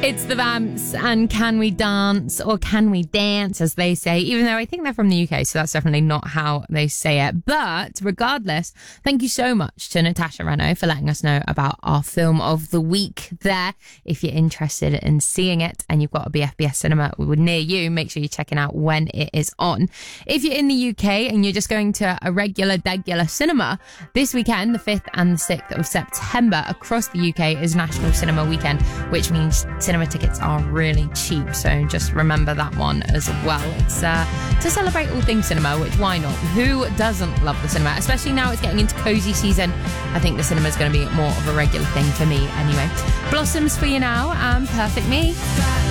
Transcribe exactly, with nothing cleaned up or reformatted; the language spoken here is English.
It's the Vamps and Can We Dance, or Can We Dance, as they say, even though I think they're from the U K, so that's definitely not how they say it. But regardless, thank you so much to Natasha Reno for letting us know about our film of the week there. If you're interested in seeing it and you've got a B F B S cinema near you, make sure you're checking out when it is on. If you're in the U K and you're just going to a regular, degular cinema, this weekend, the fifth and the sixth of September, across the U K is National Cinema Weekend, which means cinema tickets are really cheap, so just remember that one as well. It's uh, to celebrate all things cinema, which why not? Who doesn't love the cinema? Especially now it's getting into cozy season. I think the cinema is going to be more of a regular thing for me anyway. Blossoms for you now and Perfect Me.